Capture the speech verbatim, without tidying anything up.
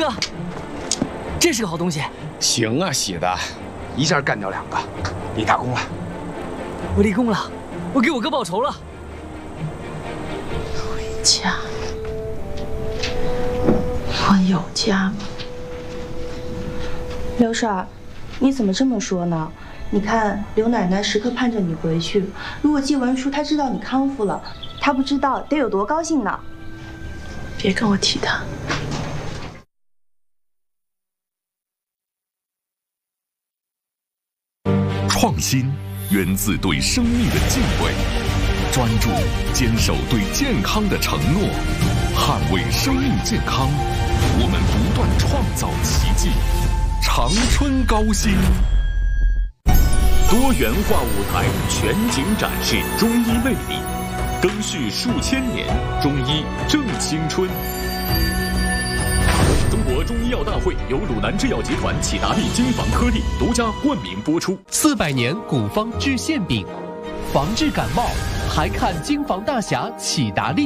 哥，这是个好东西。 行啊，喜的，一下干掉两个，立大功了。 我立功了，我给我哥报仇了。 回家，我有家吗？ 刘婶，你怎么这么说呢？你看刘奶奶时刻盼着你回去，如果季文书她知道你康复了，她不知道得有多高兴呢。 别跟我提他。 创新源自对生命的敬畏，专注坚守对健康的承诺，捍卫生命健康，我们不断创造奇迹。长春高新多元化舞台全景展示中医魅力，更续数千年，中医正青春。中国中医药大会由鲁南制药集团启达利金防颗粒独家冠名播出。 四百年古方治馅饼，防治感冒还看金防大侠启达利。